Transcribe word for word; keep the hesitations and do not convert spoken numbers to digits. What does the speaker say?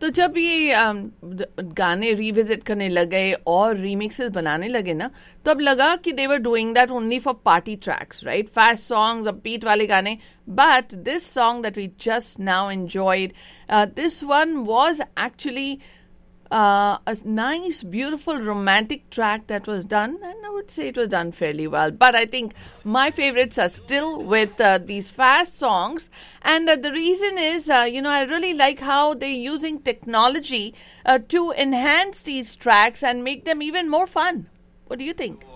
तो जब ये um, गाने रिविजिट करने लगे और रीमिक्सेस बनाने लगे ना, तब लगा कि दे were doing that only for party tracks, right? Fast songs, upbeat वाले गाने. But this song that we just now enjoyed, this one was actually Uh, a nice, beautiful, romantic track that was done, and I would say it was done fairly well. But I think my favorites are still with uh, these fast songs, and uh, the reason is, uh, you know, I really like how they're using technology uh, to enhance these tracks and make them even more fun. What do you think?